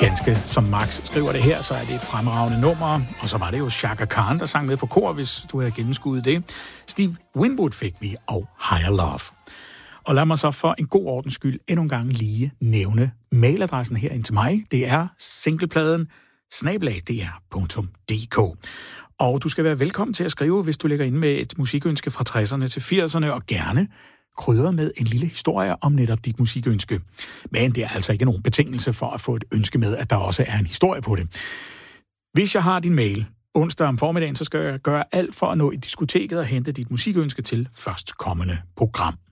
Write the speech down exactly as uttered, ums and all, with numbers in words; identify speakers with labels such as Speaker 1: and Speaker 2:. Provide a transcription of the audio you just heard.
Speaker 1: Ganske som Max skriver det her, så er det et fremragende nummer. Og så var det jo Chaka Khan, der sang med på kor, hvis du havde gennemskuddet det. Steve Winwood fik vi, og Higher Love. Og lad mig så for en god ordens skyld endnu en gang lige nævne mailadressen her ind til mig. Det er singlepladen snabel-a d r punktum d k. Og du skal være velkommen til at skrive, hvis du ligger inde med et musikønske fra tresserne til firserne, og gerne krydret med en lille historie om netop dit musikønske. Men det er altså ikke nogen betingelse for at få et ønske med, at der også er en historie på det. Hvis jeg har din mail onsdag om formiddagen, så skal jeg gøre alt for at nå i diskoteket og hente dit musikønske til førstkommende program.